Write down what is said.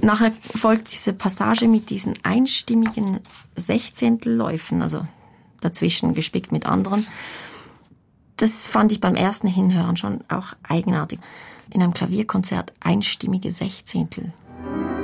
nachher folgt diese Passage mit diesen einstimmigen Sechzehntelläufen, also dazwischen gespickt mit anderen. Das fand ich beim ersten Hinhören schon auch eigenartig. In einem Klavierkonzert einstimmige Sechzehntel.